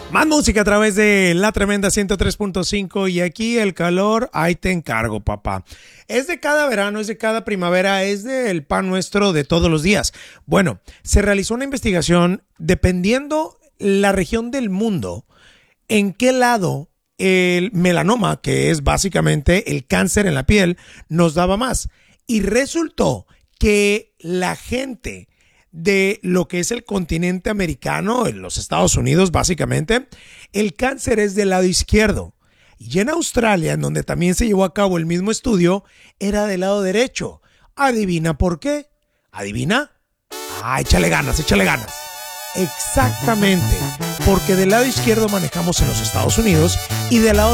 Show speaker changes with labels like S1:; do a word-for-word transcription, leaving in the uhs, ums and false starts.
S1: Más música a través de La Tremenda ciento tres punto cinco y aquí el calor, ahí te encargo, papá. Es de cada verano, es de cada primavera, es del pan nuestro de todos los días. Bueno, se realizó una investigación dependiendo la región del mundo, en qué lado el melanoma, que es básicamente el cáncer en la piel, nos daba más. Y resultó que la gente de lo que es el continente americano, en los Estados Unidos básicamente, el cáncer es del lado izquierdo. Y en Australia, en donde también se llevó a cabo el mismo estudio, era del lado derecho. ¿Adivina por qué? ¿Adivina? Ah, échale ganas, échale ganas. Exactamente, porque del lado izquierdo manejamos en los Estados Unidos y del lado